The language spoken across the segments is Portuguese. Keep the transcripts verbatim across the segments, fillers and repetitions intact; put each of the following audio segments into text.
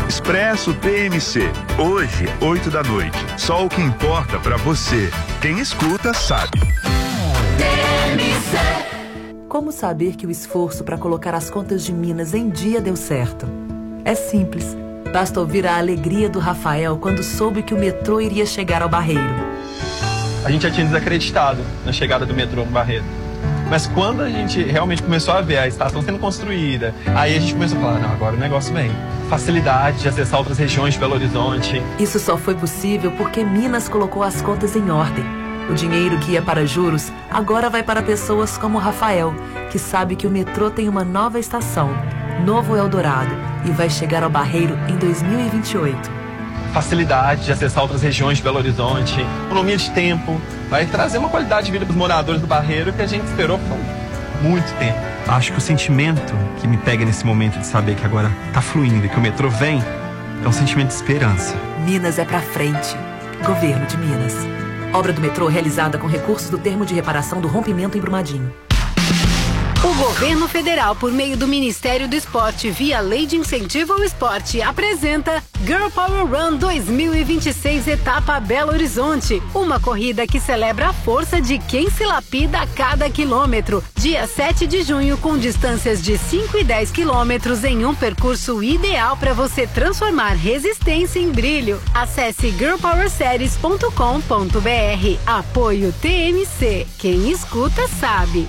Expresso T M C. Hoje, oito da noite. Só o que importa pra você. Quem escuta sabe. T M C. Como saber que o esforço para colocar as contas de Minas em dia deu certo? É simples. Basta ouvir a alegria do Rafael quando soube que o metrô iria chegar ao Barreiro. A gente já tinha desacreditado na chegada do metrô no Barreiro. Mas quando a gente realmente começou a ver a estação sendo construída, aí a gente começou a falar, não, agora o negócio vem. Facilidade de acessar outras regiões de Belo Horizonte. Isso só foi possível porque Minas colocou as contas em ordem. O dinheiro que ia para juros agora vai para pessoas como o Rafael, que sabe que o metrô tem uma nova estação, Novo Eldorado, e vai chegar ao Barreiro em dois mil e vinte e oito. Facilidade de acessar outras regiões de Belo Horizonte, economia de tempo, vai trazer uma qualidade de vida para os moradores do Barreiro que a gente esperou por muito tempo. Acho que o sentimento que me pega nesse momento de saber que agora tá fluindo e que o metrô vem é um sentimento de esperança. Minas é pra frente. Governo de Minas. Obra do metrô realizada com recursos do termo de reparação do rompimento em Brumadinho. O governo federal, por meio do Ministério do Esporte, via Lei de Incentivo ao Esporte, apresenta Girl Power Run dois mil e vinte e seis, etapa Belo Horizonte. Uma corrida que celebra a força de quem se lapida a cada quilômetro. Dia sete de junho, com distâncias de cinco e dez quilômetros em um percurso ideal para você transformar resistência em brilho. Acesse girl power series ponto com ponto b r. Apoio T M C. Quem escuta sabe.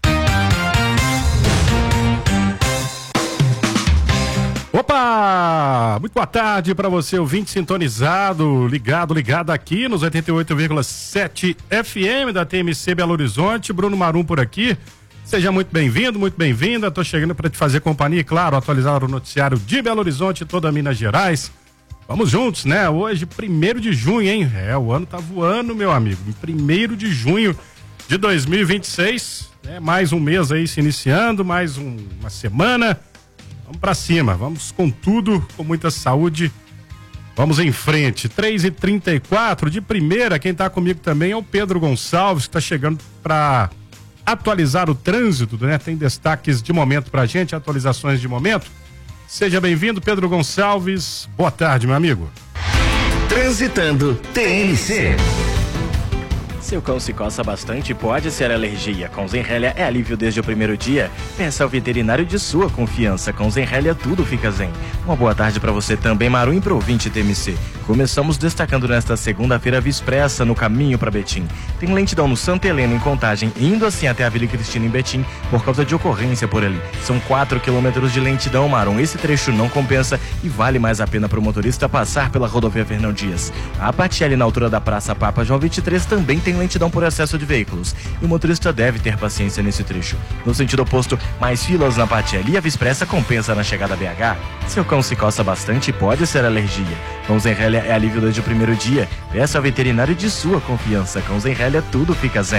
Opa! Muito boa tarde para você, ouvinte sintonizado, ligado, ligado aqui nos oitenta e oito vírgula sete F M da T M C Belo Horizonte. Bruno Marum por aqui. Seja muito bem-vindo, muito bem-vinda. Tô chegando para te fazer companhia e, claro, atualizar o noticiário de Belo Horizonte e toda Minas Gerais. Vamos juntos, né? Hoje, primeiro de junho, hein? É, o ano tá voando, meu amigo. primeiro de junho de dois mil e vinte e seis, né? Mais um mês aí se iniciando, mais um, uma semana. Vamos pra cima, vamos com tudo, com muita saúde, vamos em frente. três e trinta e quatro, de primeira, quem tá comigo também é o Pedro Gonçalves, que tá chegando para atualizar o trânsito, né? Tem destaques de momento pra gente, atualizações de momento. Seja bem-vindo, Pedro Gonçalves, boa tarde, meu amigo. Transitando T M C. Se o cão se coça bastante, pode ser alergia. Com Zenrelia é alívio desde o primeiro dia. Peça ao veterinário de sua confiança. Com Zenrelia tudo fica zen. Uma boa tarde para você também, Maru, e pro ouvinte T M C. Começamos destacando nesta segunda-feira a Via Expressa no caminho para Betim. Tem lentidão no Santa Helena em Contagem, indo assim até a Vila Cristina em Betim, por causa de ocorrência por ali. São quatro quilômetros de lentidão, Marum. Esse trecho não compensa e vale mais a pena para o motorista passar pela rodovia Fernão Dias. A Patielli, na altura da Praça Papa João vinte e três, também tem lentidão por excesso de veículos. E o motorista deve ter paciência nesse trecho. No sentido oposto, mais filas na Patielli e a Via Expressa compensa na chegada a B H. Seu cão se coça bastante, pode ser alergia. Com Zenrelia é alívio desde o primeiro dia. Peça ao veterinário de sua confiança. Com Zenrelia tudo fica zen.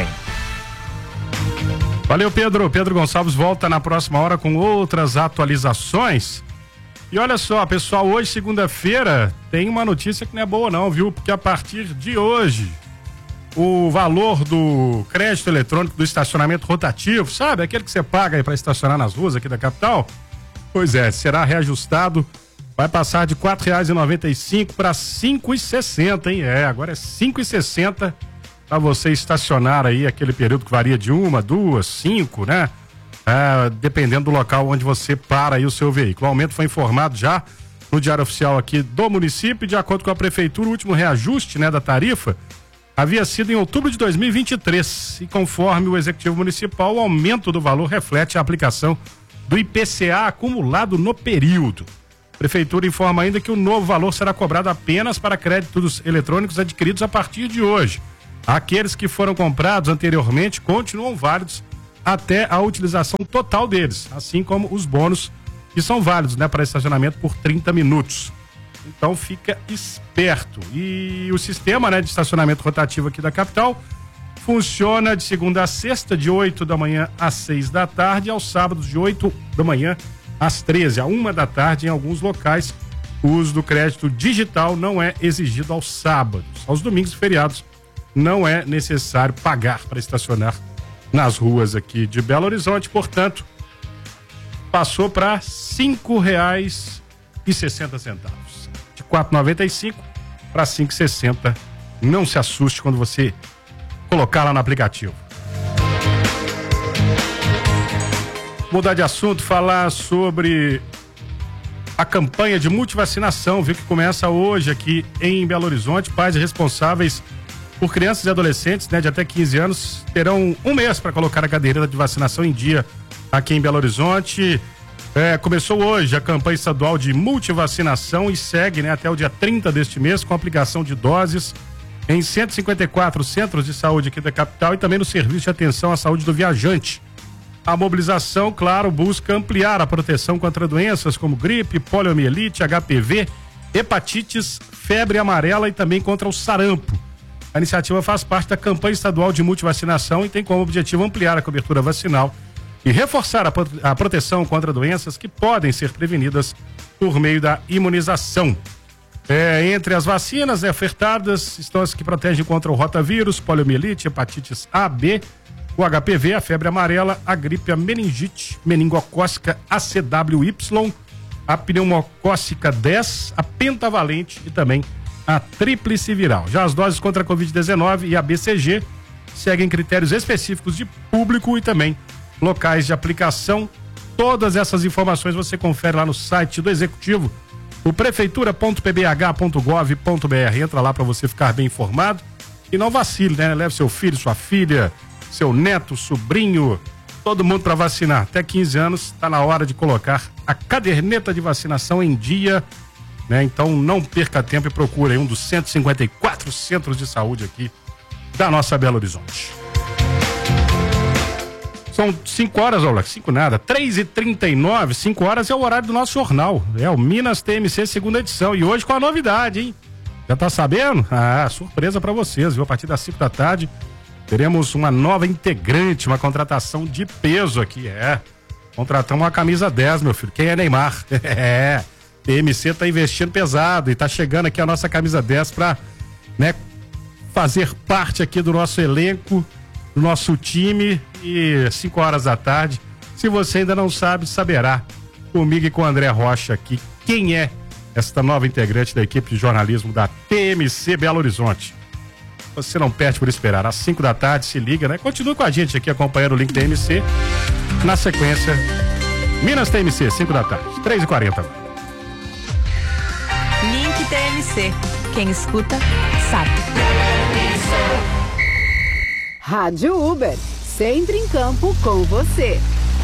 Valeu, Pedro. Pedro Gonçalves volta na próxima hora com outras atualizações. E olha só, pessoal, hoje, segunda-feira, tem uma notícia que não é boa não, viu? Porque a partir de hoje, o valor do crédito eletrônico do estacionamento rotativo, sabe? Aquele que você paga aí para estacionar nas ruas aqui da capital? Pois é, será reajustado, vai passar de quatro reais e noventa e cinco para cinco reais e sessenta, hein? É, agora é cinco reais e sessenta para você estacionar aí aquele período que varia de uma, duas, cinco, né? É, dependendo do local onde você para aí o seu veículo. O aumento foi informado já no Diário Oficial aqui do município, de acordo com a prefeitura, o último reajuste, né, da tarifa havia sido em outubro de dois mil e vinte e três e conforme o Executivo Municipal, o aumento do valor reflete a aplicação do I P C A acumulado no período. A Prefeitura informa ainda que o novo valor será cobrado apenas para créditos eletrônicos adquiridos a partir de hoje. Aqueles que foram comprados anteriormente continuam válidos até a utilização total deles, assim como os bônus que são válidos, né, para estacionamento por trinta minutos. Então fica esperto. E o sistema, né, de estacionamento rotativo aqui da capital funciona de segunda a sexta, de oito da manhã às seis da tarde, e aos sábados de oito da manhã às treze, a uma da tarde em alguns locais. O uso do crédito digital não é exigido aos sábados. Aos domingos e feriados não é necessário pagar para estacionar nas ruas aqui de Belo Horizonte, portanto, passou para cinco reais e sessenta centavos. De quatro reais e noventa e cinco para cinco reais e sessenta. Não se assuste quando você colocar lá no aplicativo. Mudar de assunto, falar sobre a campanha de multivacinação, viu, que começa hoje aqui em Belo Horizonte. Pais e responsáveis por crianças e adolescentes, né, de até quinze anos terão um mês para colocar a caderneta de vacinação em dia aqui em Belo Horizonte. É, começou hoje a campanha estadual de multivacinação e segue, né, até o dia trinta deste mês, com aplicação de doses em cento e cinquenta e quatro centros de saúde aqui da capital e também no serviço de atenção à saúde do viajante. A mobilização, claro, busca ampliar a proteção contra doenças como gripe, poliomielite, H P V, hepatites, febre amarela e também contra o sarampo. A iniciativa faz parte da campanha estadual de multivacinação e tem como objetivo ampliar a cobertura vacinal e reforçar a, a proteção contra doenças que podem ser prevenidas por meio da imunização. É, entre as vacinas, né, ofertadas estão as que protegem contra o rotavírus, poliomielite, hepatites A, B, o H P V, a febre amarela, a gripe, a meningite, meningocócica A C W Y, a pneumocócica dez, a pentavalente e também a tríplice viral. Já as doses contra a covid dezenove e a B C G seguem critérios específicos de público e também locais de aplicação. Todas essas informações você confere lá no site do Executivo, o prefeitura ponto p b h ponto gov ponto b r. Entra lá para você ficar bem informado e não vacile, né? Leve seu filho, sua filha, seu neto, sobrinho, todo mundo para vacinar. Até quinze anos, está na hora de colocar a caderneta de vacinação em dia, né? Então não perca tempo e procure um dos cento e cinquenta e quatro centros de saúde aqui da nossa Belo Horizonte. São cinco horas, olha, cinco nada, três e trinta e nove, cinco horas é o horário do nosso jornal, é o Minas T M C segunda edição, e hoje com a novidade, hein? Já tá sabendo? Ah, surpresa para vocês, viu? A partir das cinco da tarde teremos uma nova integrante, uma contratação de peso aqui, é. Contratamos uma camisa dez, meu filho. Quem é Neymar? É. T M C tá investindo pesado e tá chegando aqui a nossa camisa dez pra, né, fazer parte aqui do nosso elenco, do nosso time. E cinco horas da tarde, se você ainda não sabe, saberá comigo e com o André Rocha aqui quem é esta nova integrante da equipe de jornalismo da T M C Belo Horizonte. Você não perde por esperar. Às cinco da tarde, se liga, né? Continue com a gente aqui acompanhando o link da T M C. Na sequência, Minas T M C, cinco da tarde, três e quarenta. Link T M C. Quem escuta, sabe. Rádio Uber, sempre em campo com você.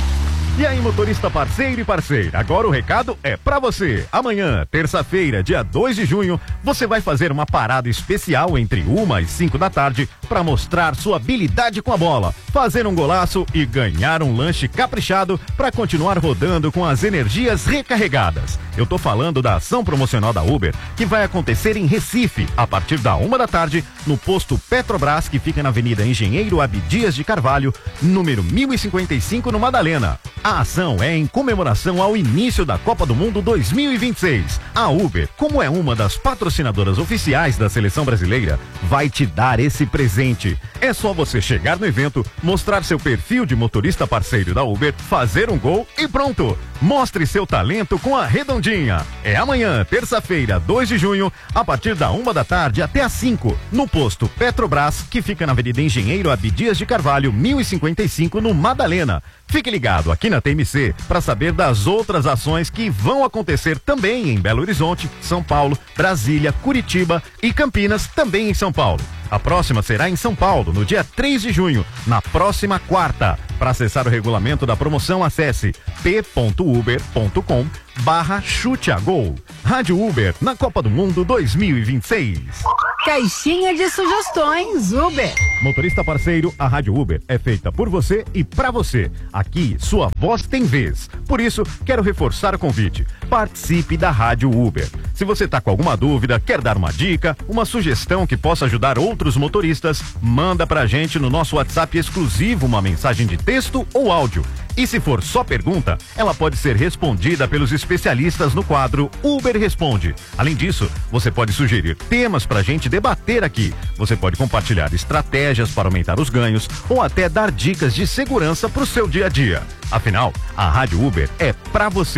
E aí, motorista parceiro e parceira, agora o recado é pra você. Amanhã, terça-feira, dia dois de junho, você vai fazer uma parada especial entre uma e cinco da tarde para mostrar sua habilidade com a bola, fazer um golaço e ganhar um lanche caprichado para continuar rodando com as energias recarregadas. Eu tô falando da ação promocional da Uber, que vai acontecer em Recife, a partir da uma da tarde, no posto Petrobras, que fica na Avenida Engenheiro Abdias de Carvalho, número mil e cinquenta e cinco, no Madalena. A ação é em comemoração ao início da Copa do Mundo dois mil e vinte e seis. A Uber, como é uma das patrocinadoras oficiais da seleção brasileira, vai te dar esse presente. É só você chegar no evento, mostrar seu perfil de motorista parceiro da Uber, fazer um gol e pronto. Mostre seu talento com a Redondinha. É amanhã, terça-feira, dois de junho, a partir da uma da tarde até às cinco, no posto Petrobras, que fica na Avenida Engenheiro Abdias de Carvalho, mil e cinquenta e cinco, no Madalena. Fique ligado aqui na T M C para saber das outras ações que vão acontecer também em Belo Horizonte, São Paulo, Brasília, Curitiba e Campinas, também em São Paulo. A próxima será em São Paulo, no dia três de junho, na próxima quarta. Para acessar o regulamento da promoção, acesse p ponto uber ponto com barra chute a gol. Rádio Uber na Copa do Mundo dois mil e vinte e seis. Caixinha de sugestões Uber. Motorista parceiro, a Rádio Uber é feita por você e pra você. Aqui, sua voz tem vez. Por isso, quero reforçar o convite. Participe da Rádio Uber. Se você tá com alguma dúvida, quer dar uma dica, uma sugestão que possa ajudar outros motoristas, manda pra gente no nosso WhatsApp exclusivo uma mensagem de texto ou áudio. E se for só pergunta, ela pode ser respondida pelos especialistas no quadro Uber Responde. Além disso, você pode sugerir temas pra gente debater aqui. Você pode compartilhar estratégias para aumentar os ganhos ou até dar dicas de segurança pro seu dia a dia. Afinal, a Rádio Uber é pra você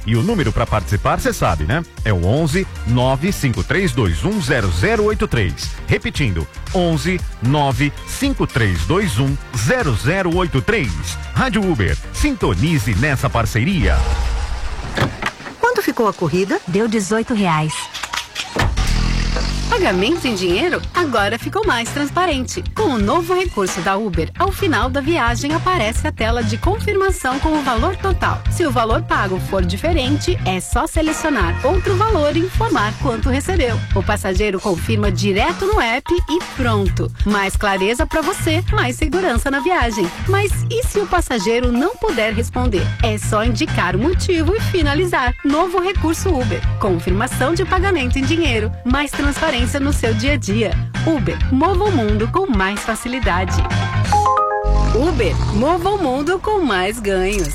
E o número para participar, você sabe, né? É o onze nove cinco três dois um zero zero oito três. Repetindo, onze nove cinco três dois um zero zero oito três. Rádio Uber, sintonize nessa parceria. Quanto ficou a corrida? Deu dezoito reais. Pagamento em dinheiro agora ficou mais transparente. Com o novo recurso da Uber, ao final da viagem aparece a tela de confirmação com o valor total. Se o valor pago for diferente, é só selecionar outro valor e informar quanto recebeu. O passageiro confirma direto no app e pronto. Mais clareza para você, mais segurança na viagem. Mas e se o passageiro não puder responder? É só indicar o motivo e finalizar. Novo recurso Uber. Confirmação de pagamento em dinheiro. Mais transparência no seu dia a dia. Uber, mova o mundo com mais facilidade. Uber, mova o mundo com mais ganhos.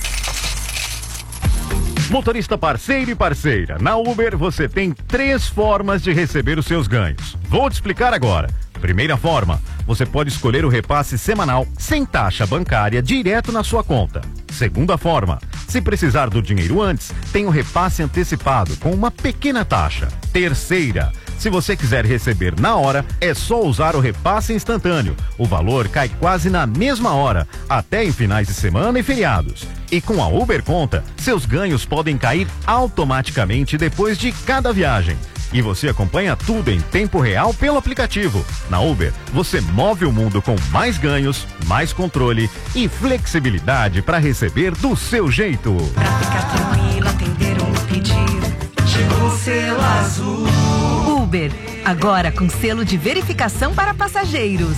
Motorista parceiro e parceira, na Uber você tem três formas de receber os seus ganhos. Vou te explicar agora. Primeira forma, você pode escolher o repasse semanal sem taxa bancária direto na sua conta. Segunda forma, se precisar do dinheiro antes, tem o repasse antecipado com uma pequena taxa. Terceira, se você quiser receber na hora, é só usar o repasse instantâneo. O valor cai quase na mesma hora, até em finais de semana e feriados. E com a Uber Conta, seus ganhos podem cair automaticamente depois de cada viagem. E você acompanha tudo em tempo real pelo aplicativo. Na Uber, você move o mundo com mais ganhos, mais controle e flexibilidade para receber do seu jeito. Pra ficar tranquila, atender um pedido. Chegou o selo azul. Uber, agora com selo de verificação para passageiros.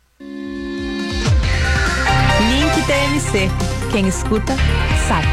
Link T M C. Quem escuta, sabe.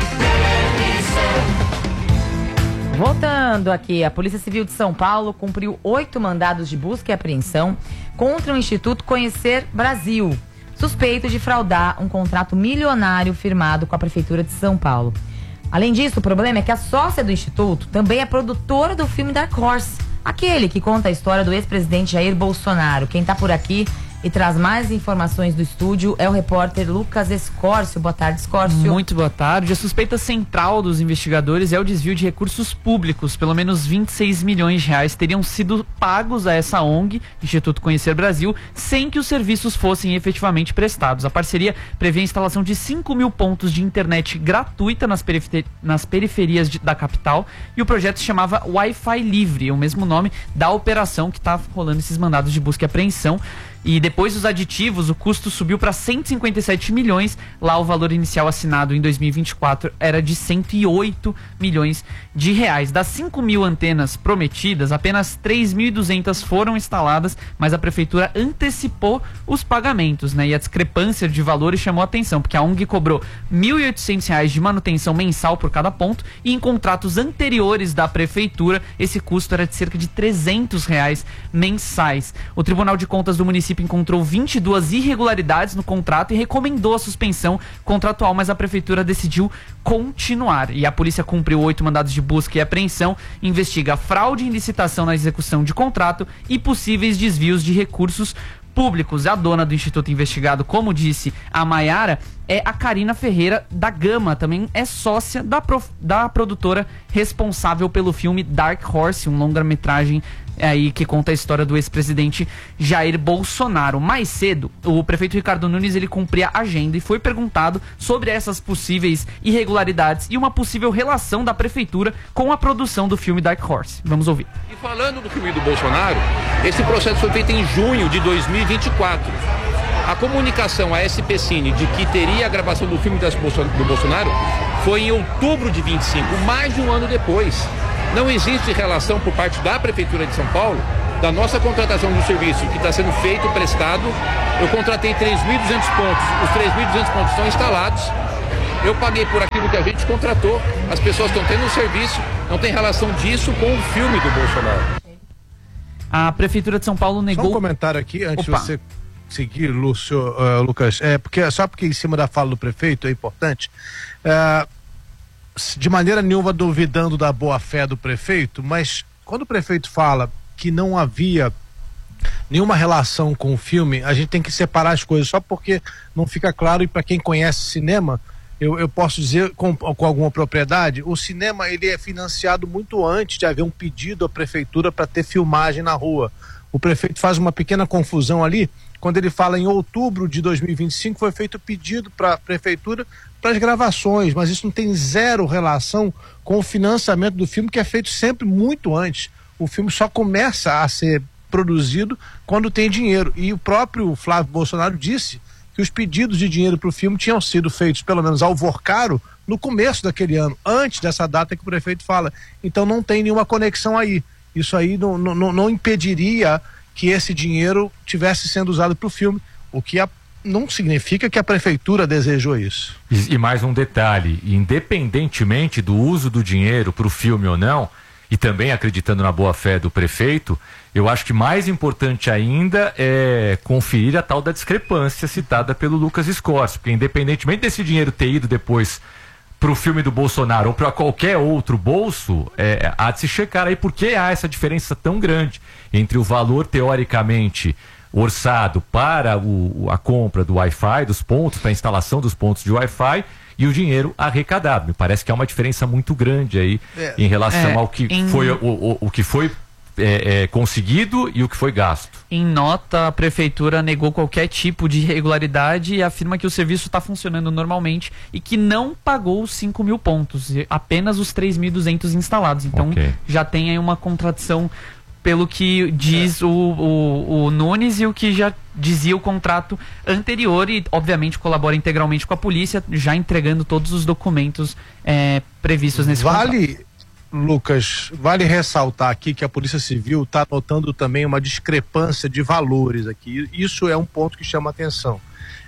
Voltando aqui, a Polícia Civil de São Paulo cumpriu oito mandados de busca e apreensão contra o Instituto Conhecer Brasil, suspeito de fraudar um contrato milionário firmado com a Prefeitura de São Paulo. Além disso, o problema é que a sócia do Instituto também é produtora do filme Dark Horse, aquele que conta a história do ex-presidente Jair Bolsonaro. Quem tá por aqui e traz mais informações do estúdio é o repórter Lucas Escórcio. Boa tarde, Escórcio. Muito boa tarde. A suspeita central dos investigadores é o desvio de recursos públicos. Pelo menos vinte e seis milhões de reais teriam sido pagos a essa O N G, Instituto Conhecer Brasil, sem que os serviços fossem efetivamente prestados. A parceria prevê a instalação de cinco mil pontos de internet gratuita nas, perifer- nas periferias de, da capital, e o projeto se chamava Wi-Fi Livre, o mesmo nome da operação que está rolando esses mandados de busca e apreensão. E depois dos aditivos, o custo subiu para cento e cinquenta e sete milhões. Lá o valor inicial assinado em dois mil e vinte e quatro era de cento e oito milhões de reais. Das cinco mil antenas prometidas, apenas três mil e duzentas foram instaladas, mas a prefeitura antecipou os pagamentos, né? E a discrepância de valores chamou a atenção, porque a O N G cobrou mil e oitocentos reais de manutenção mensal por cada ponto, e em contratos anteriores da prefeitura, esse custo era de cerca de trezentos reais mensais. O Tribunal de Contas do município encontrou vinte e duas irregularidades no contrato e recomendou a suspensão contratual, mas a prefeitura decidiu continuar. E a polícia cumpriu oito mandados de busca e apreensão, investiga fraude em licitação na execução de contrato e possíveis desvios de recursos públicos. A dona do instituto investigado, como disse a Maiara, é a Karina Ferreira da Gama, também é sócia da, prof, da produtora responsável pelo filme Dark Horse, um longa-metragem aí que conta a história do ex-presidente Jair Bolsonaro. Mais cedo, o prefeito Ricardo Nunes, ele cumpria a agenda e foi perguntado sobre essas possíveis irregularidades e uma possível relação da prefeitura com a produção do filme Dark Horse. Vamos ouvir. E falando do filme do Bolsonaro, esse processo foi feito em junho de dois mil e vinte e quatro. A comunicação à S P Cine de que teria a gravação do filme do Bolsonaro foi em outubro de vinte e cinco, mais de um ano depois. Não existe relação por parte da Prefeitura de São Paulo, da nossa contratação do serviço que está sendo feito, prestado. Eu contratei três mil e duzentos pontos, os três mil e duzentos pontos estão instalados. Eu paguei por aquilo que a gente contratou, as pessoas estão tendo o serviço, não tem relação disso com o filme do Bolsonaro. A Prefeitura de São Paulo negou... Só um comentário aqui, antes Opa. de você seguir, Lúcio, uh, Lucas, é porque, só porque em cima da fala do prefeito é importante, uh, de maneira nenhuma duvidando da boa-fé do prefeito, mas quando o prefeito fala que não havia nenhuma relação com o filme, a gente tem que separar as coisas, só porque não fica claro, e para quem conhece cinema, Eu, eu posso dizer com, com alguma propriedade, o cinema ele é financiado muito antes de haver um pedido à prefeitura para ter filmagem na rua. O prefeito faz uma pequena confusão ali, quando ele fala em outubro de dois mil e vinte e cinco foi feito pedido para a prefeitura para as gravações, mas isso não tem zero relação com o financiamento do filme, que é feito sempre muito antes. O filme só começa a ser produzido quando tem dinheiro, e o próprio Flávio Bolsonaro disse que os pedidos de dinheiro para o filme tinham sido feitos, pelo menos ao Vorcaro, no começo daquele ano, antes dessa data que o prefeito fala. Então não tem nenhuma conexão aí. Isso aí não, não, não impediria que esse dinheiro tivesse sendo usado para o filme, o que a, não significa que a prefeitura desejou isso. E, e mais um detalhe, independentemente do uso do dinheiro para o filme ou não, e também acreditando na boa-fé do prefeito, eu acho que mais importante ainda é conferir a tal da discrepância citada pelo Lucas Scorsi, porque independentemente desse dinheiro ter ido depois para o filme do Bolsonaro ou para qualquer outro bolso, é, há de se checar aí por que há essa diferença tão grande entre o valor teoricamente orçado para o, a compra do Wi-Fi, dos pontos, para a instalação dos pontos de Wi-Fi, e o dinheiro arrecadado. Me parece que há uma diferença muito grande aí é. em relação é, ao que em... foi o, o, o que foi é, é, conseguido e o que foi gasto. Em nota, a prefeitura negou qualquer tipo de irregularidade e afirma que o serviço está funcionando normalmente e que não pagou os cinco mil pontos, apenas os três mil e duzentos instalados. Então okay. já tem aí uma contradição pelo que diz é. o, o, o Nunes e o que já dizia o contrato anterior, e obviamente colabora integralmente com a polícia, já entregando todos os documentos é, previstos nesse vale, contrato. Lucas, vale ressaltar aqui que a Polícia Civil está notando também uma discrepância de valores aqui. Isso é um ponto que chama atenção.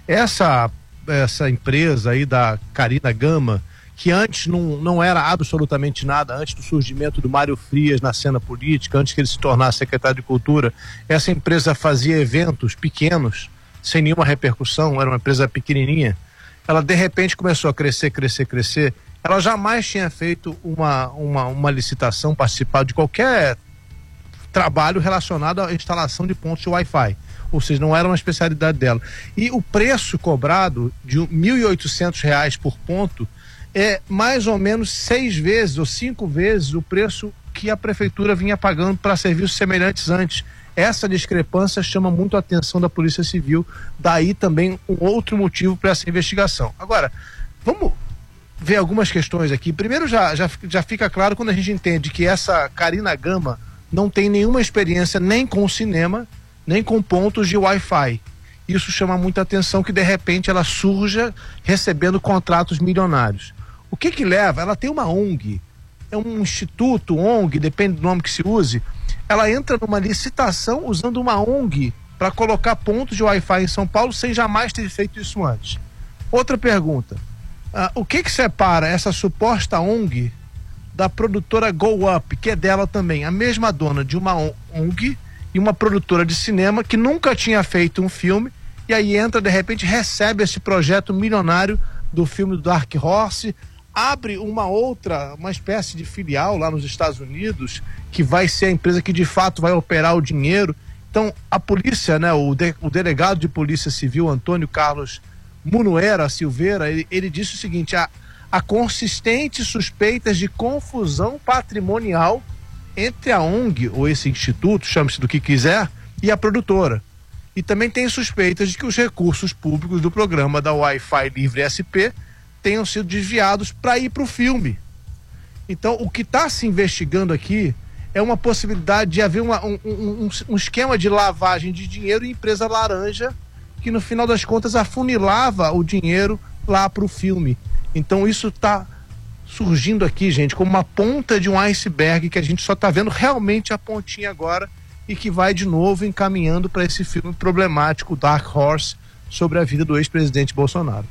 Essa, essa empresa aí da Carina Gama, que antes não, não era absolutamente nada, antes do surgimento do Mário Frias na cena política, antes que ele se tornasse secretário de Cultura, essa empresa fazia eventos pequenos, sem nenhuma repercussão, era uma empresa pequenininha. Ela de repente começou a crescer, crescer, crescer. Ela jamais tinha feito uma, uma, uma licitação, participado de qualquer trabalho relacionado à instalação de pontos de Wi-Fi. Ou seja, não era uma especialidade dela. E o preço cobrado de mil e oitocentos reais por ponto é mais ou menos seis vezes ou cinco vezes o preço que a prefeitura vinha pagando para serviços semelhantes antes. Essa discrepância chama muito a atenção da Polícia Civil, daí também um outro motivo para essa investigação. Agora, vamos ver algumas questões aqui. Primeiro, já, já, já fica claro quando a gente entende que essa Carina Gama não tem nenhuma experiência nem com o cinema, nem com pontos de Wi-Fi. Isso chama muita atenção, que de repente ela surja recebendo contratos milionários. O que que leva? Ela tem uma O N G, é um instituto, O N G, depende do nome que se use. Ela entra numa licitação usando uma O N G para colocar pontos de Wi-Fi em São Paulo sem jamais ter feito isso antes. Outra pergunta, uh, o que que separa essa suposta O N G da produtora Go Up, que é dela também, a mesma dona de uma O N G e uma produtora de cinema que nunca tinha feito um filme, e aí entra, de repente, recebe esse projeto milionário do filme do Dark Horse, abre uma outra, uma espécie de filial lá nos Estados Unidos, que vai ser a empresa que de fato vai operar o dinheiro. Então a polícia, né, o, de, o delegado de Polícia Civil, Antônio Carlos Munuera Silveira, ele, ele disse o seguinte: há, há consistentes suspeitas de confusão patrimonial entre a O N G, ou esse instituto, chame-se do que quiser, e a produtora. E também tem suspeitas de que os recursos públicos do programa da Wi-Fi Livre S P tenham sido desviados para ir para o filme. Então, o que está se investigando aqui é uma possibilidade de haver uma, um, um, um esquema de lavagem de dinheiro em empresa laranja, que no final das contas afunilava o dinheiro lá para o filme. Então, isso está surgindo aqui, gente, como uma ponta de um iceberg, que a gente só está vendo realmente a pontinha agora, e que vai de novo encaminhando para esse filme problemático, Dark Horse, sobre a vida do ex-presidente Bolsonaro.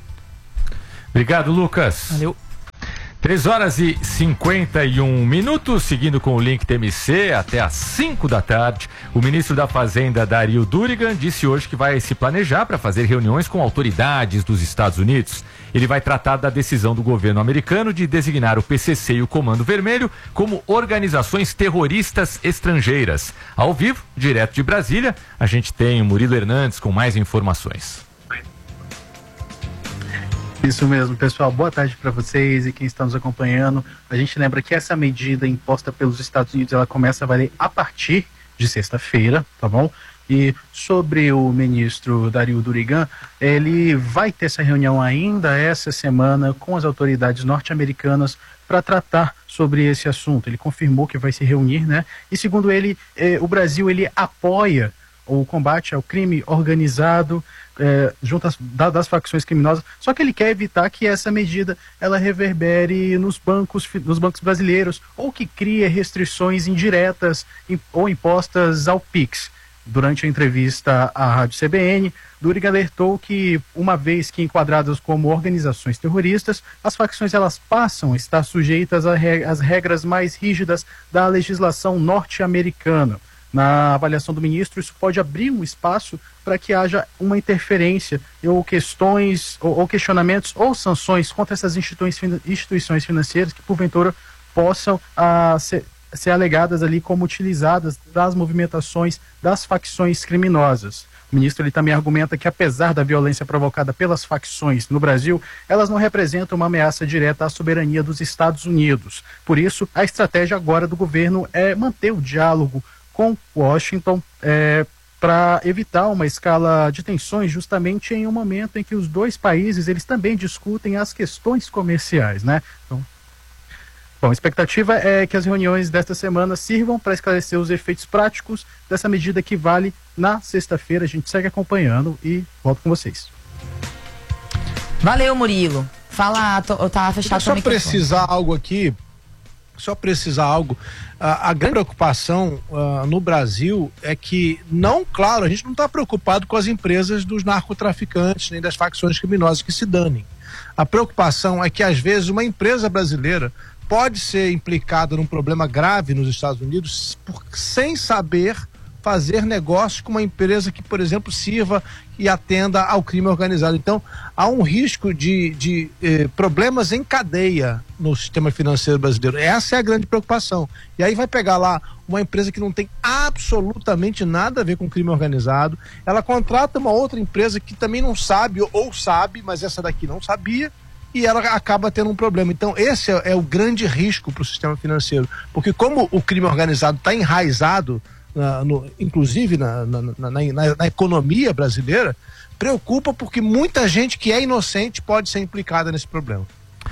Obrigado, Lucas. Valeu. três horas e cinquenta e um minutos, seguindo com o link T M C até às cinco da tarde. O ministro da Fazenda, Dario Durigan, disse hoje que vai se planejar para fazer reuniões com autoridades dos Estados Unidos. Ele vai tratar da decisão do governo americano de designar o P C C e o Comando Vermelho como organizações terroristas estrangeiras. Ao vivo, direto de Brasília, a gente tem o Murilo Hernandes com mais informações. Isso mesmo, pessoal. Boa tarde para vocês e quem está nos acompanhando. A gente lembra que essa medida imposta pelos Estados Unidos, ela começa a valer a partir de sexta-feira, tá bom? E sobre o ministro Dario Durigan, ele vai ter essa reunião ainda essa semana com as autoridades norte-americanas para tratar sobre esse assunto. Ele confirmou que vai se reunir, né? E segundo ele, eh, o Brasil ele apoia o combate ao crime organizado eh, junto às, da, das facções criminosas, só que ele quer evitar que essa medida ela reverbere nos bancos, nos bancos brasileiros ou que crie restrições indiretas im, ou impostas ao Pix. Durante a entrevista à Rádio C B N, Durigan alertou que, uma vez que enquadradas como organizações terroristas, as facções elas passam a estar sujeitas às regras mais rígidas da legislação norte-americana. Na avaliação do ministro, isso pode abrir um espaço para que haja uma interferência ou questões, ou, ou questionamentos ou sanções contra essas instituições, instituições financeiras que, porventura, possam ah, ser ser alegadas ali como utilizadas das movimentações das facções criminosas. O ministro ele também argumenta que, apesar da violência provocada pelas facções no Brasil, elas não representam uma ameaça direta à soberania dos Estados Unidos. Por isso, a estratégia agora do governo é manter o diálogo com Washington é, para evitar uma escala de tensões justamente em um momento em que os dois países eles também discutem as questões comerciais, né? Então, bom, a expectativa é que as reuniões desta semana sirvam para esclarecer os efeitos práticos dessa medida que vale na sexta-feira. A gente segue acompanhando e volto com vocês. Valeu, Murilo. Fala, tô, tá fechado só precisar algo aqui, só precisar algo. A, a grande preocupação uh, no Brasil é que, não, claro, a gente não está preocupado com as empresas dos narcotraficantes nem das facções criminosas que se danem. A preocupação é que, às vezes, uma empresa brasileira pode ser implicada num problema grave nos Estados Unidos por, sem saber fazer negócio com uma empresa que, por exemplo, sirva e atenda ao crime organizado. Então, há um risco de, de eh, problemas em cadeia no sistema financeiro brasileiro. Essa é a grande preocupação. E aí vai pegar lá uma empresa que não tem absolutamente nada a ver com crime organizado, ela contrata uma outra empresa que também não sabe, ou, ou sabe, mas essa daqui não sabia, e ela acaba tendo um problema. Então esse é, é o grande risco para o sistema financeiro, porque como o crime organizado está enraizado, na, no, inclusive na, na, na, na, na economia brasileira, preocupa porque muita gente que é inocente pode ser implicada nesse problema.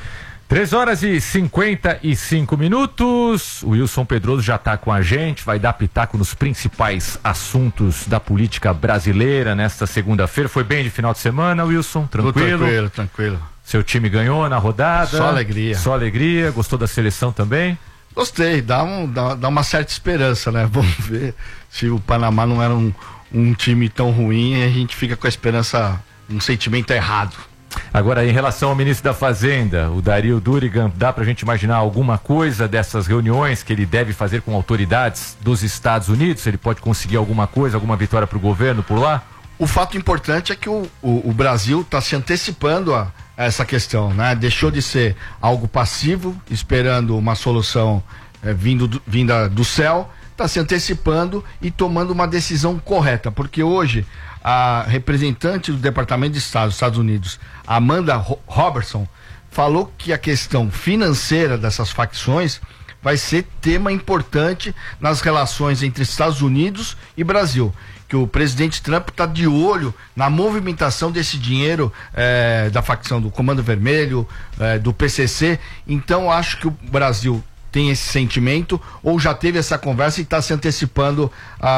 três horas e cinquenta e cinco minutos, o Wilson Pedroso já está com a gente, vai dar pitaco nos principais assuntos da política brasileira nesta segunda-feira. Foi bem de final de semana, Wilson? Tranquilo? Tranquilo, tranquilo. Seu time ganhou na rodada? Só alegria. Só alegria. Gostou da seleção também? Gostei, dá, um, dá, dá uma certa esperança, né? Vamos ver se o Panamá não era um, um time tão ruim e a gente fica com a esperança, um sentimento errado. Agora, em relação ao ministro da Fazenda, o Dario Durigan, dá pra gente imaginar alguma coisa dessas reuniões que ele deve fazer com autoridades dos Estados Unidos? Ele pode conseguir alguma coisa, alguma vitória pro governo por lá? O fato importante é que o, o, o Brasil está se antecipando a, a essa questão, né? Deixou de ser algo passivo, esperando uma solução é, vindo do, vinda do céu, está se antecipando e tomando uma decisão correta, porque hoje a representante do Departamento de Estado dos Estados Unidos, Amanda Robertson, falou que a questão financeira dessas facções vai ser tema importante nas relações entre Estados Unidos e Brasil, que o presidente Trump está de olho na movimentação desse dinheiro é, da facção do Comando Vermelho, é, do P C C. Então acho que o Brasil tem esse sentimento ou já teve essa conversa e está se antecipando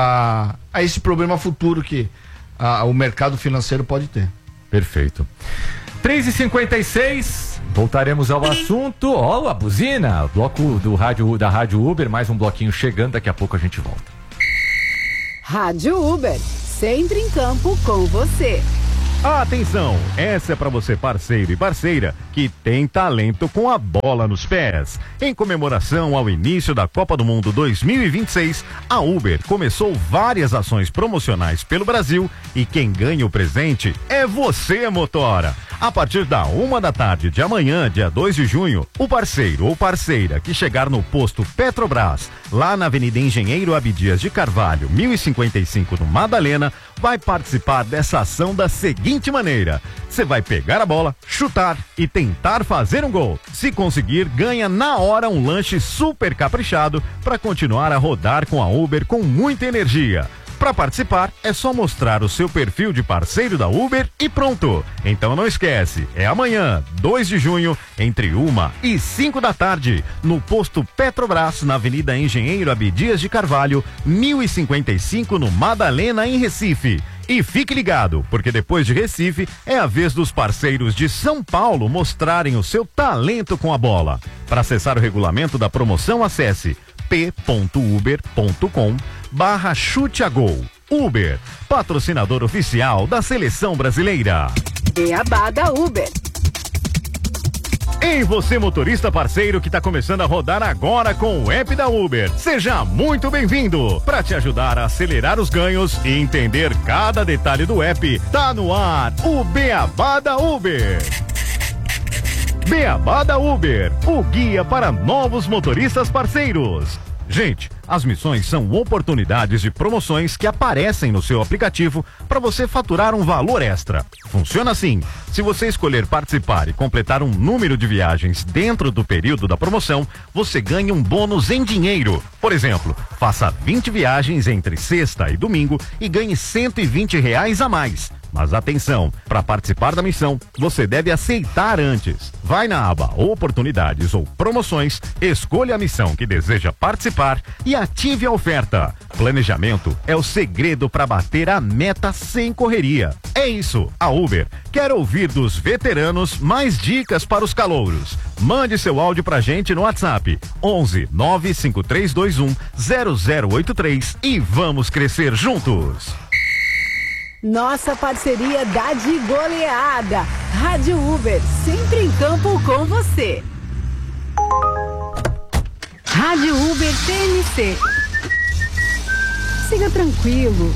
a, a esse problema futuro que a, o mercado financeiro pode ter. Perfeito. três e cinquenta e seis, voltaremos ao assunto. Ó, a buzina, bloco do rádio, da Rádio Uber, mais um bloquinho chegando, daqui a pouco a gente volta. Rádio Uber, sempre em campo com você. Atenção, essa é para você parceiro e parceira que tem talento com a bola nos pés. Em comemoração ao início da Copa do Mundo dois mil e vinte e seis, a Uber começou várias ações promocionais pelo Brasil e quem ganha o presente é você, motora. A partir da uma da tarde de amanhã, dia dois de junho, o parceiro ou parceira que chegar no posto Petrobras, lá na Avenida Engenheiro Abdias de Carvalho, mil e cinquenta e cinco, no Madalena, vai participar dessa ação da seguinte maneira: você vai pegar a bola, chutar e tentar fazer um gol. Se conseguir, ganha na hora um lanche super caprichado para continuar a rodar com a Uber com muita energia. Para participar, é só mostrar o seu perfil de parceiro da Uber e pronto. Então não esquece, é amanhã, dois de junho, entre uma e cinco da tarde, no posto Petrobras, na Avenida Engenheiro Abdias de Carvalho, mil e cinquenta e cinco, no Madalena, em Recife. E fique ligado, porque depois de Recife, é a vez dos parceiros de São Paulo mostrarem o seu talento com a bola. Para acessar o regulamento da promoção, acesse p.uber.com barra chute a gol. Uber, patrocinador oficial da Seleção Brasileira. Beabá da Uber. Em você, motorista parceiro que está começando a rodar agora com o app da Uber. Seja muito bem-vindo. Para te ajudar a acelerar os ganhos e entender cada detalhe do app, tá no ar o Beabá da Uber. Beabá da Uber, o guia para novos motoristas parceiros. Gente, as missões são oportunidades de promoções que aparecem no seu aplicativo para você faturar um valor extra. Funciona assim: se você escolher participar e completar um número de viagens dentro do período da promoção, você ganha um bônus em dinheiro. Por exemplo, faça vinte viagens entre sexta e domingo e ganhe cento e vinte reais a mais. Mas atenção, para participar da missão, você deve aceitar antes. Vai na aba Oportunidades ou Promoções, escolha a missão que deseja participar e ative a oferta. Planejamento é o segredo para bater a meta sem correria. É isso, a Uber quer ouvir dos veteranos mais dicas para os calouros. Mande seu áudio pra gente no WhatsApp onze nove cinco três dois um zero zero oito três e vamos crescer juntos. Nossa parceria dá de goleada. Rádio Uber, sempre em campo com você. Rádio Uber T N C. Siga tranquilo.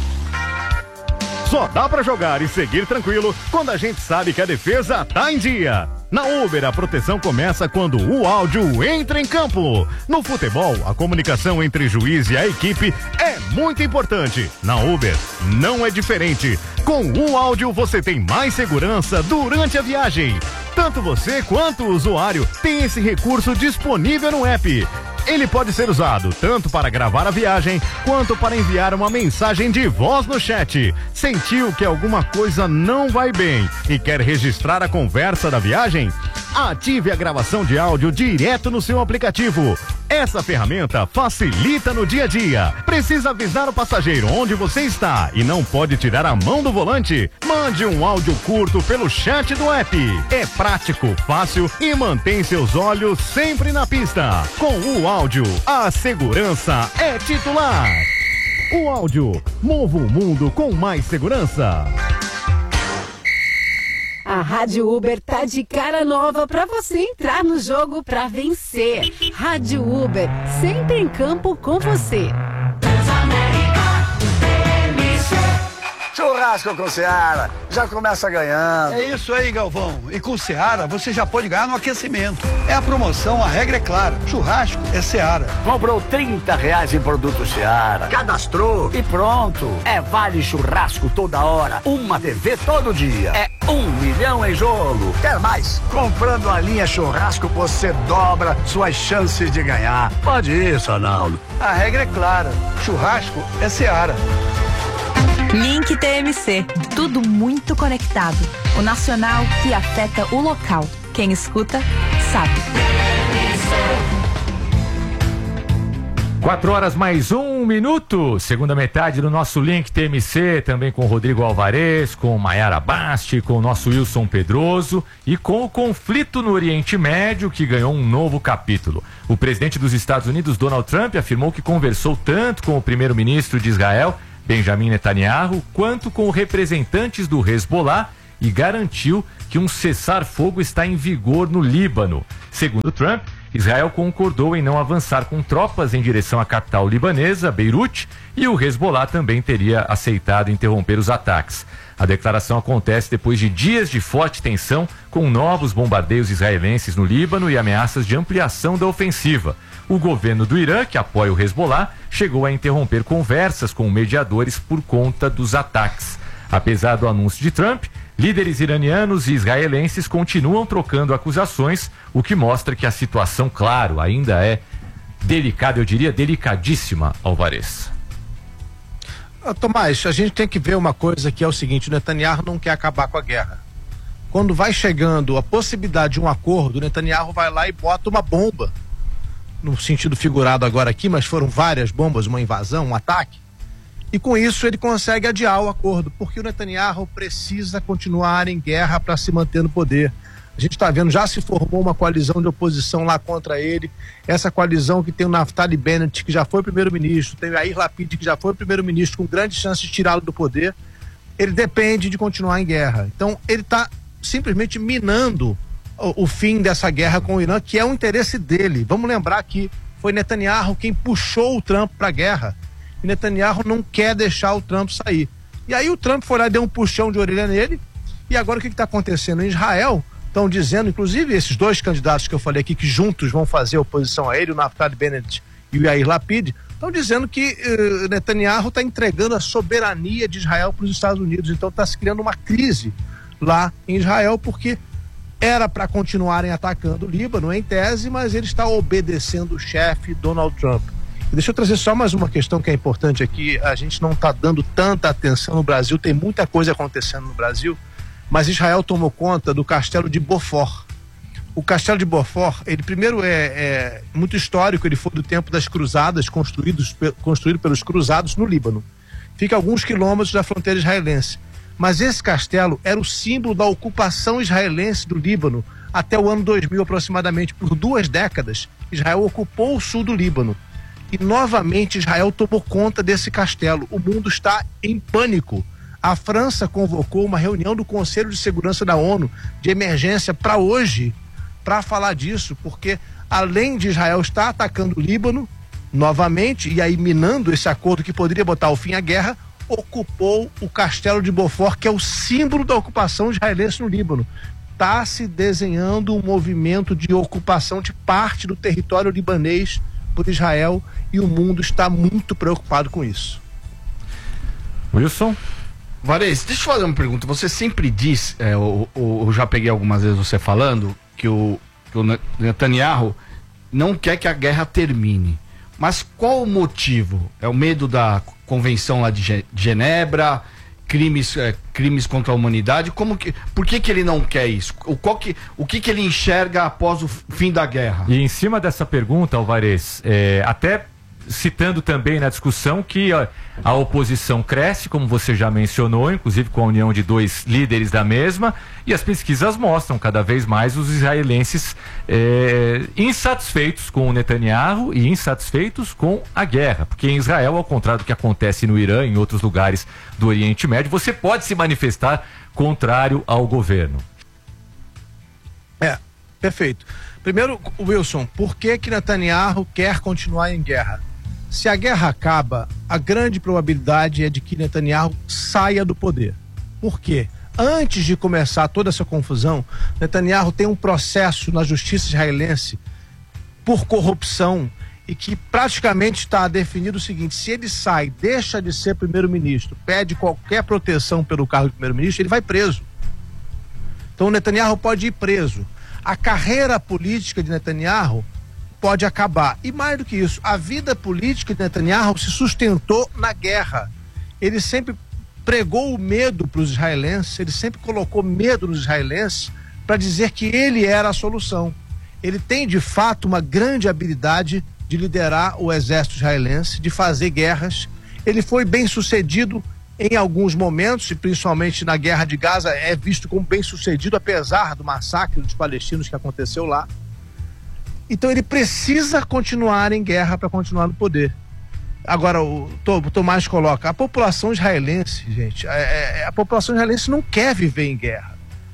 Só dá pra jogar e seguir tranquilo quando a gente sabe que a defesa tá em dia. Na Uber, a proteção começa quando o áudio entra em campo. No futebol, a comunicação entre juiz e a equipe é muito importante. Na Uber, não é diferente. Com o áudio, você tem mais segurança durante a viagem. Tanto você quanto o usuário tem esse recurso disponível no app. Ele pode ser usado tanto para gravar a viagem, quanto para enviar uma mensagem de voz no chat. Sentiu que alguma coisa não vai bem e quer registrar a conversa da viagem? Ative a gravação de áudio direto no seu aplicativo. Essa ferramenta facilita no dia a dia. Precisa avisar o passageiro onde você está e não pode tirar a mão do volante? Mande um áudio curto pelo chat do app. É prático, fácil e mantém seus olhos sempre na pista. Com o áudio, a segurança é titular. O áudio, mova o mundo com mais segurança. A Rádio Uber tá de cara nova pra você entrar no jogo pra vencer. Rádio Uber, sempre em campo com você. Churrasco com Seara, já começa ganhando. É isso aí, Galvão. E com Seara, você já pode ganhar no aquecimento. É a promoção, a regra é clara. Churrasco é Seara. Comprou trinta reais em produto Seara, cadastrou e pronto. É vale churrasco toda hora, uma T V todo dia. É um milhão em jogo. Quer mais? Comprando a linha churrasco, você dobra suas chances de ganhar. Pode ir, Sonaldo. A regra é clara. Churrasco é Seara. Link T M C, tudo muito conectado. O nacional que afeta o local. Quem escuta, sabe. Quatro horas mais um minuto, segunda metade do nosso Link T M C, também com o Rodrigo Alvarez, com Maiara Basti, com o nosso Wilson Pedroso e com o conflito no Oriente Médio, que ganhou um novo capítulo. O presidente dos Estados Unidos, Donald Trump, afirmou que conversou tanto com o primeiro-ministro de Israel, Benjamin Netanyahu, quanto com representantes do Hezbollah e garantiu que um cessar-fogo está em vigor no Líbano. Segundo Trump, Israel concordou em não avançar com tropas em direção à capital libanesa, Beirute, e o Hezbollah também teria aceitado interromper os ataques. A declaração acontece depois de dias de forte tensão, com novos bombardeios israelenses no Líbano e ameaças de ampliação da ofensiva. O governo do Irã, que apoia o Hezbollah, chegou a interromper conversas com mediadores por conta dos ataques. Apesar do anúncio de Trump, líderes iranianos e israelenses continuam trocando acusações, o que mostra que a situação, claro, ainda é delicada, eu diria delicadíssima, Alvarez. Ah, Tomás, a gente tem que ver uma coisa que é o seguinte: o Netanyahu não quer acabar com a guerra. Quando vai chegando a possibilidade de um acordo, o Netanyahu vai lá e bota uma bomba, no sentido figurado agora aqui, mas foram várias bombas, uma invasão, um ataque, e com isso ele consegue adiar o acordo, porque o Netanyahu precisa continuar em guerra para se manter no poder. A gente está vendo, já se formou uma coalizão de oposição lá contra ele, essa coalizão que tem o Naftali Bennett, que já foi primeiro-ministro, tem o Yair Lapid, que já foi primeiro-ministro, com grande chance de tirá-lo do poder. Ele depende de continuar em guerra. Então ele está simplesmente minando o, o fim dessa guerra com o Irã, que é um interesse dele. Vamos lembrar que foi Netanyahu quem puxou o Trump para a guerra. E Netanyahu não quer deixar o Trump sair. E aí o Trump foi lá e deu um puxão de orelha nele. E agora o que está acontecendo em Israel? Estão dizendo, inclusive esses dois candidatos que eu falei aqui, que juntos vão fazer oposição a ele, o Naftali Bennett e o Yair Lapid, estão dizendo que uh, Netanyahu está entregando a soberania de Israel para os Estados Unidos. Então está se criando uma crise lá em Israel, porque era para continuarem atacando o Líbano, em tese, mas ele está obedecendo o chefe Donald Trump. E deixa eu trazer só mais uma questão que é importante aqui. A gente não está dando tanta atenção no Brasil, tem muita coisa acontecendo no Brasil, mas Israel tomou conta do castelo de Beaufort. O castelo de Beaufort, ele primeiro é, é muito histórico, ele foi do tempo das cruzadas, construídos, construído pelos cruzados no Líbano. Fica a alguns quilômetros da fronteira israelense. Mas esse castelo era o símbolo da ocupação israelense do Líbano até o ano dois mil aproximadamente. Por duas décadas, Israel ocupou o sul do Líbano. E novamente Israel tomou conta desse castelo. O mundo está em pânico. A França convocou uma reunião do Conselho de Segurança da ONU de emergência para hoje, para falar disso, porque além de Israel estar atacando o Líbano novamente e aí minando esse acordo que poderia botar o fim à guerra, ocupou o castelo de Beaufort, que é o símbolo da ocupação israelense no Líbano. Está se desenhando um movimento de ocupação de parte do território libanês por Israel e o mundo está muito preocupado com isso. Wilson? Varese, deixa eu fazer uma pergunta. Você sempre diz, é, eu, eu, eu já peguei algumas vezes você falando, que o, que o Netanyahu não quer que a guerra termine. Mas qual o motivo? É o medo da convenção lá de Genebra, crimes, é, crimes contra a humanidade? Como que, por que que ele não quer isso? O, qual que, o que que ele enxerga após o fim da guerra? E em cima dessa pergunta, Alvarez, é, até citando também na discussão que a, a oposição cresce, como você já mencionou, inclusive com a união de dois líderes da mesma, e as pesquisas mostram cada vez mais os israelenses é, insatisfeitos com o Netanyahu e insatisfeitos com a guerra, porque em Israel, ao contrário do que acontece no Irã e em outros lugares do Oriente Médio, você pode se manifestar contrário ao governo. É, perfeito. Primeiro, Wilson, por que que Netanyahu quer continuar em guerra? Se a guerra acaba, a grande probabilidade é de que Netanyahu saia do poder. Por quê? Antes de começar toda essa confusão, Netanyahu tem um processo na justiça israelense por corrupção e que praticamente está definido o seguinte: se ele sai, deixa de ser primeiro-ministro, pede qualquer proteção pelo cargo de primeiro-ministro, ele vai preso. Então o Netanyahu pode ir preso. A carreira política de Netanyahu pode acabar. E mais do que isso, a vida política de Netanyahu se sustentou na guerra. Ele sempre pregou o medo para os israelenses, ele sempre colocou medo nos israelenses para dizer que ele era a solução. Ele tem, de fato, uma grande habilidade de liderar o exército israelense, de fazer guerras. Ele foi bem sucedido em alguns momentos, e principalmente na guerra de Gaza, é visto como bem sucedido, apesar do massacre dos palestinos que aconteceu lá. Então ele precisa continuar em guerra para continuar no poder. Agora, o Tomás coloca, a população israelense, gente, é, é, a população israelense não quer viver em guerra.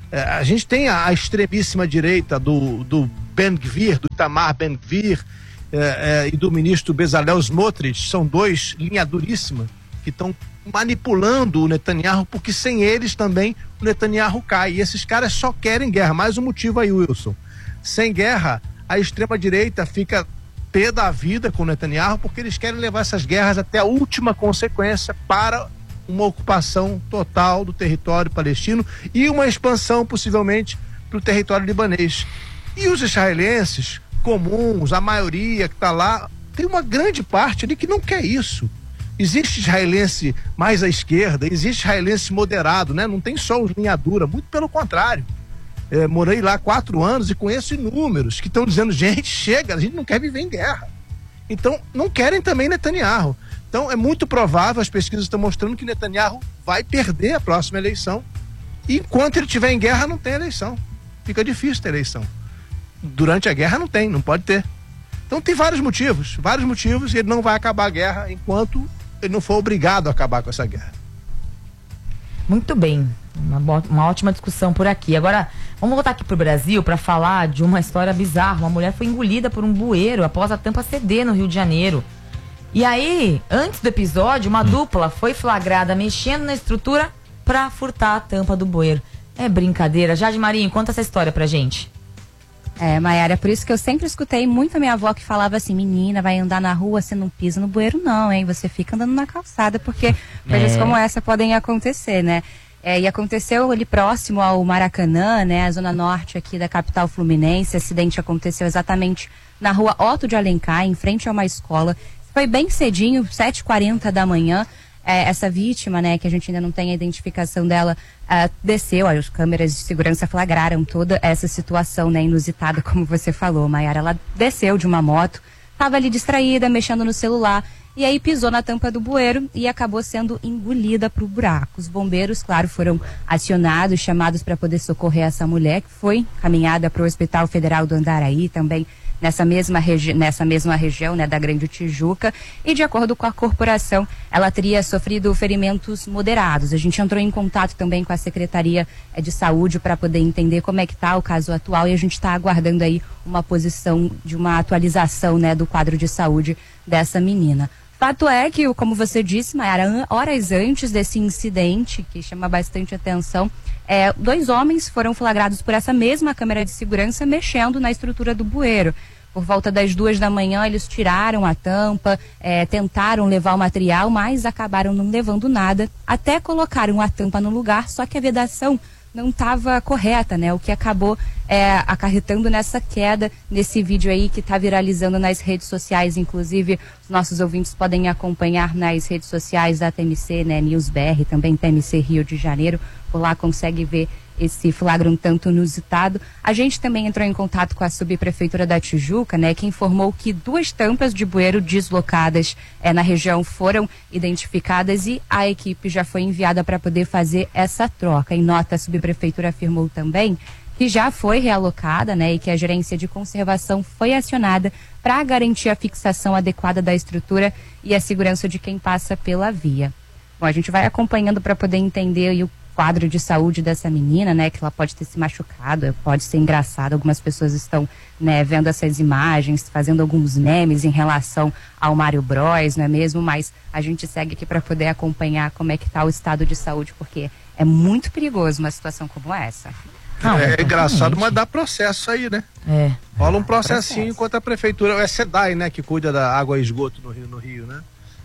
É, a gente tem a, a extremíssima direita do, do Ben-Gvir, do Itamar Ben-Gvir, é, é, e do ministro Bezalel Smotrich, são dois linha duríssima que estão manipulando o Netanyahu, porque sem eles também o Netanyahu cai. E esses caras só querem guerra. Mais um motivo aí, Wilson. Sem guerra, a extrema-direita fica pé da vida com o Netanyahu, porque eles querem levar essas guerras até a última consequência para uma ocupação total do território palestino e uma expansão, possivelmente, para o território libanês. E os israelenses comuns, a maioria que está lá, tem uma grande parte ali que não quer isso. Existe israelense mais à esquerda, existe israelense moderado, né? Não tem só os linha dura, muito pelo contrário. É, morei lá quatro anos e conheço inúmeros que estão dizendo, gente, chega, a gente não quer viver em guerra. Então, não querem também Netanyahu. Então, é muito provável, as pesquisas estão mostrando que Netanyahu vai perder a próxima eleição. E enquanto ele estiver em guerra, não tem eleição. Fica difícil ter eleição. Durante a guerra não tem, não pode ter. Então tem vários motivos, vários motivos, e ele não vai acabar a guerra enquanto ele não for obrigado a acabar com essa guerra. Muito bem, uma, bo- uma ótima discussão por aqui. Agora, vamos voltar aqui pro Brasil para falar de uma história bizarra. Uma mulher foi engolida por um bueiro após a tampa ceder no Rio de Janeiro. E aí, antes do episódio, uma dupla foi flagrada mexendo na estrutura para furtar a tampa do bueiro. É brincadeira. Jade Marinho, conta essa história pra gente. É, Maiara, por isso que eu sempre escutei muito a minha avó que falava assim, menina, vai andar na rua, você não pisa no bueiro não, hein? Você fica andando na calçada, porque coisas É. como essa podem acontecer, né? É, e aconteceu ali próximo ao Maracanã, né? A zona norte aqui da capital fluminense. O acidente aconteceu exatamente na rua Otto de Alencar, em frente a uma escola. Foi bem cedinho, sete e quarenta da manhã. É, essa vítima, né, que a gente ainda não tem a identificação dela, uh, desceu, as câmeras de segurança flagraram toda essa situação, né, inusitada, como você falou, Maiara. Ela desceu de uma moto, estava ali distraída, mexendo no celular, e aí pisou na tampa do bueiro e acabou sendo engolida para o buraco. Os bombeiros, claro, foram acionados, chamados para poder socorrer essa mulher, que foi caminhada para o Hospital Federal do Andaraí, também nessa mesma, regi- nessa mesma região, né, da Grande Tijuca, e de acordo com a corporação, ela teria sofrido ferimentos moderados. A gente entrou em contato também com a Secretaria eh, de Saúde para poder entender como é que está o caso atual, e a gente está aguardando aí uma posição de uma atualização, né, do quadro de saúde dessa menina. Fato é que, como você disse, Mayara, horas antes desse incidente, que chama bastante atenção, é, dois homens foram flagrados por essa mesma câmera de segurança mexendo na estrutura do bueiro. Por volta das duas da manhã, eles tiraram a tampa, é, tentaram levar o material, mas acabaram não levando nada, até colocaram a tampa no lugar, só que a vedação não estava correta, né? O que acabou é, acarretando nessa queda, nesse vídeo aí que está viralizando nas redes sociais. Inclusive, os nossos ouvintes podem acompanhar nas redes sociais da T M C, né? News B R, também T M C Rio de Janeiro. Por lá consegue ver esse flagra um tanto inusitado. A gente também entrou em contato com a subprefeitura da Tijuca, né, que informou que duas tampas de bueiro deslocadas é, na região foram identificadas e a equipe já foi enviada para poder fazer essa troca. Em nota, a subprefeitura afirmou também que já foi realocada, né, e que a gerência de conservação foi acionada para garantir a fixação adequada da estrutura e a segurança de quem passa pela via. Bom, a gente vai acompanhando para poder entender aí o quadro de saúde dessa menina, né, que ela pode ter se machucado, pode ser engraçado. Algumas pessoas estão, né, vendo essas imagens, fazendo alguns memes em relação ao Mário Bros, não é mesmo? Mas a gente segue aqui para poder acompanhar como é que está o estado de saúde, porque é muito perigoso uma situação como essa. Não, é engraçado, mas dá processo aí, né? É. Rola um processinho contra a prefeitura. É SEDAI, né, que cuida da água e esgoto no Rio, no Rio, né?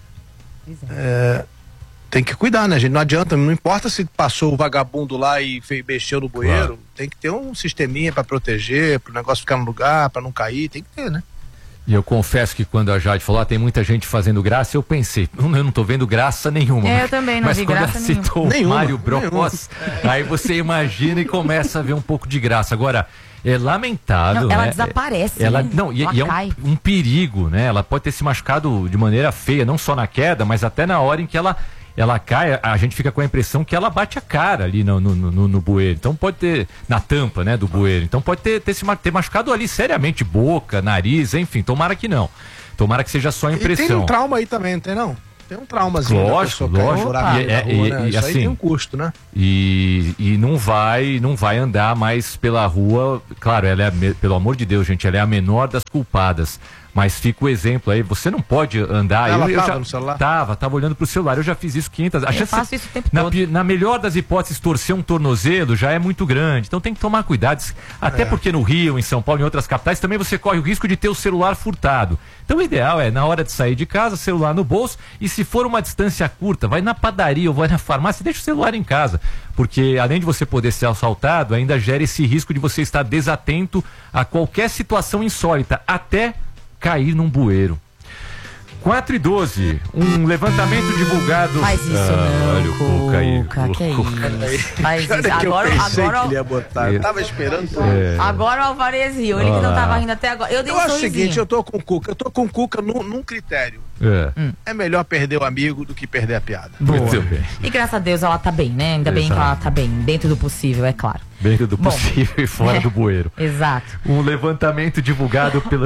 É, tem que cuidar, né, gente? Não adianta, não importa se passou o vagabundo lá e fez, mexeu no bueiro, claro. Tem que ter um sisteminha pra proteger, pro negócio ficar no lugar, pra não cair, tem que ter, né? E eu confesso que quando a Jade falou, ah, tem muita gente fazendo graça, eu pensei, eu não tô vendo graça nenhuma. É, eu também não Mas vi quando graça ela citou nenhuma. o Mário Nenhuma, Bros, aí você imagina e começa a ver um pouco de graça. Agora, é lamentável, não, ela né? desaparece, ela, né? não, e, Ela e é cai. um, um perigo, né? Ela pode ter se machucado de maneira feia, não só na queda, mas até na hora em que ela ela cai, a gente fica com a impressão que ela bate a cara ali no, no, no, no bueiro. Então pode ter, na tampa, né, do bueiro. Então pode ter, ter, se, ter machucado ali seriamente boca, nariz, enfim, tomara que não. Tomara que seja só E impressão. tem um trauma aí também, não tem não? tem um traumazinho. Lógico, lógico. E, e, é, rua, e, né? e Isso assim, aí tem um custo, né? E, e não vai não vai andar mais pela rua. Claro, ela é, a, pelo amor de Deus, gente, ela é a menor das culpadas. Mas fica o exemplo aí, você não pode andar. Ela eu, eu tava já, no celular? Tava, tava olhando pro celular. Eu já fiz isso quinhentas. A Eu chance- faço isso o tempo na, todo. pi- na melhor das hipóteses, torcer um tornozelo já é muito grande. Então tem que tomar cuidado. Até É. porque no Rio, em São Paulo, em outras capitais, também você corre o risco de ter o celular furtado. Então o ideal é, na hora de sair de casa, celular no bolso. E se for uma distância curta, vai na padaria ou vai na farmácia, deixa o celular em casa. Porque além de você poder ser assaltado, ainda gera esse risco de você estar desatento a qualquer situação insólita, até cair num bueiro. quatro e doze, um levantamento divulgado. Faz isso Ah, não, olha o Cuca aí. Cuca, que é Cuca. isso? Faz isso. Olha que Agora, eu pensei agora, que ele ia botar. Eu tava esperando. É. agora o Alvarez riu. Ele que não Olá. tava rindo até agora. Eu dei Eu um acho o sorrisinho. seguinte, eu tô com o Cuca. Eu tô com o Cuca num, num critério. É. É melhor perder o amigo do que perder a piada. Muito bem. E graças a Deus ela tá bem, né? Ainda bem que Exato. ela tá bem, dentro do possível, é claro. Dentro do Bom. possível e fora É. do bueiro. Exato. Um levantamento divulgado pelo.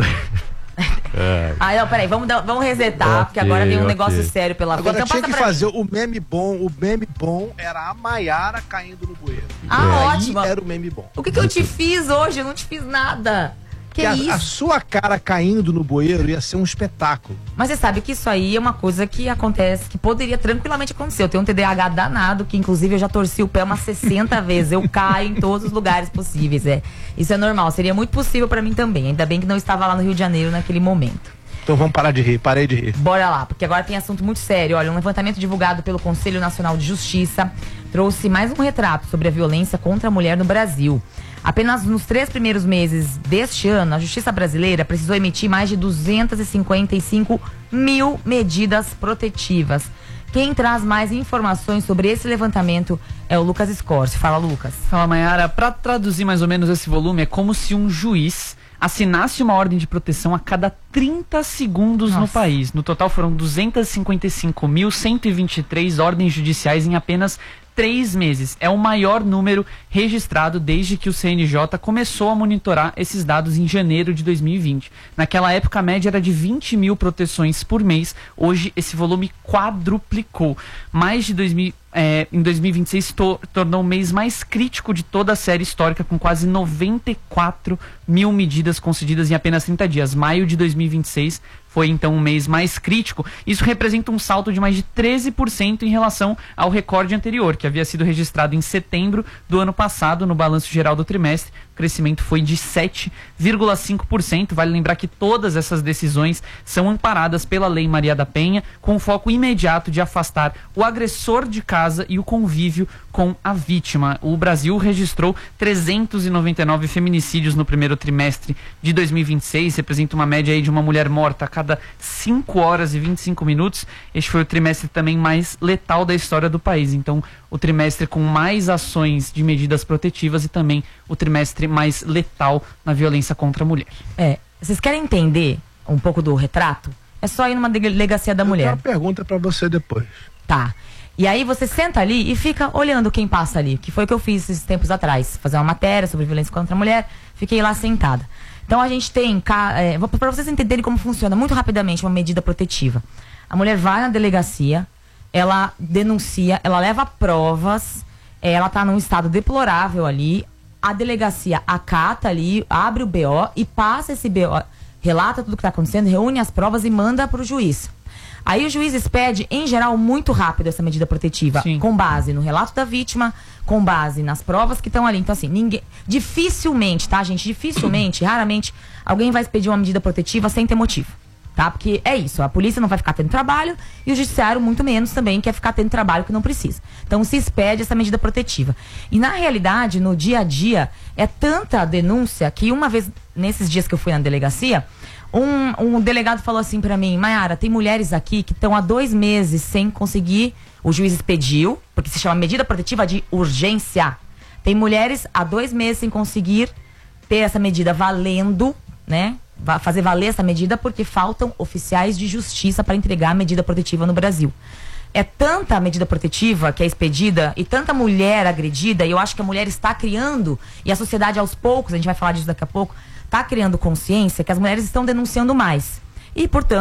É. Ah, não, peraí, vamos, dar- vamos resetar, Ok, porque agora tem um ok. negócio sério pela frente. Agora Então tinha passa que pra fazer o meme bom. O meme bom era a Maiara caindo no bueiro. Ah, Aí ótimo. era o meme bom. O que, que eu te fiz hoje? Eu não te fiz nada. Que a, isso? a sua cara caindo no bueiro ia ser um espetáculo. Mas você sabe que isso aí é uma coisa que acontece, que poderia tranquilamente acontecer. Eu tenho um T D A H danado, que inclusive eu já torci o pé umas sessenta vezes. Eu caio em todos os lugares possíveis. É. Isso é normal, seria muito possível pra mim também. Ainda bem que não estava lá no Rio de Janeiro naquele momento. Então vamos parar de rir, parei de rir. Bora lá, porque agora tem assunto muito sério. Olha, um levantamento divulgado pelo Conselho Nacional de Justiça trouxe mais um retrato sobre a violência contra a mulher no Brasil. Apenas nos três primeiros meses deste ano, a Justiça Brasileira precisou emitir mais de duzentas e cinquenta e cinco mil medidas protetivas. Quem traz mais informações sobre esse levantamento é o Lucas Scorsi. Fala, Lucas. Fala, Mayara. Para traduzir mais ou menos esse volume, é como se um juiz assinasse uma ordem de proteção a cada trinta segundos no país. No total foram duzentas e cinquenta e cinco mil cento e vinte e três ordens judiciais em apenas três meses. É o maior número registrado desde que o C N J começou a monitorar esses dados em janeiro de dois mil e vinte. Naquela época, a média era de vinte mil proteções por mês. Hoje, esse volume quadruplicou. Mais de dois mil, é, em dois mil e vinte e seis, to, tornou o mês mais crítico de toda a série histórica, com quase noventa e quatro mil medidas concedidas em apenas trinta dias. Maio de dois mil e vinte e seis foi então um mês mais crítico. Isso representa um salto de mais de treze por cento em relação ao recorde anterior, que havia sido registrado em setembro do ano passado no balanço geral do trimestre. O crescimento foi de sete vírgula cinco por cento. Vale lembrar que todas essas decisões são amparadas pela Lei Maria da Penha, com o foco imediato de afastar o agressor de casa e o convívio com a vítima. O Brasil registrou trezentos e noventa e nove feminicídios no primeiro trimestre de dois mil e vinte e seis, representa uma média aí de uma mulher morta a cada cinco horas e vinte e cinco minutos. Este foi o trimestre também mais letal da história do país. Então, o trimestre com mais ações de medidas protetivas e também o trimestre mais letal na violência contra a mulher. É, vocês querem entender um pouco do retrato? É só ir numa delegacia da mulher. Uma pergunta pra você depois. Tá. E aí você senta ali e fica olhando quem passa ali, que foi o que eu fiz esses tempos atrás. Fazer uma matéria sobre violência contra a mulher, fiquei lá sentada. Então a gente tem, é, para vocês entenderem como funciona muito rapidamente uma medida protetiva. A mulher vai na delegacia, ela denuncia, ela leva provas, ela tá num estado deplorável ali, a delegacia acata ali, abre o B O e passa esse B O, relata tudo que tá acontecendo, reúne as provas e manda pro juiz. Aí o juiz expede, em geral, muito rápido essa medida protetiva, Sim. com base no relato da vítima, com base nas provas que estão ali. Então, assim, ninguém. Dificilmente, tá, gente? Dificilmente, raramente, alguém vai expedir uma medida protetiva sem ter motivo. Tá? Porque é isso, a polícia não vai ficar tendo trabalho e o judiciário, muito menos, também quer ficar tendo trabalho que não precisa. Então se expede essa medida protetiva. E na realidade, no dia a dia, é tanta denúncia que uma vez, nesses dias que eu fui na delegacia, um, um delegado falou assim pra mim: Mayara, tem mulheres aqui que estão há dois meses sem conseguir, o juiz expediu, porque se chama medida protetiva de urgência. Tem mulheres há dois meses sem conseguir ter essa medida valendo, né? Fazer valer essa medida porque faltam oficiais de justiça para entregar a medida protetiva no Brasil. É tanta medida protetiva que é expedida e tanta mulher agredida, e eu acho que a mulher está criando, e a sociedade aos poucos, a gente vai falar disso daqui a pouco, está criando consciência que as mulheres estão denunciando mais. E, portanto,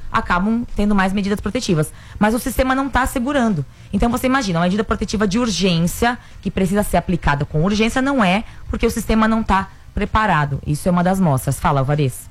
acabam tendo mais medidas protetivas. Mas o sistema não está assegurando. Então você imagina, uma medida protetiva de urgência, que precisa ser aplicada com urgência, não é, porque o sistema não está preparado. Isso é uma das mostras. Fala, Alvarez.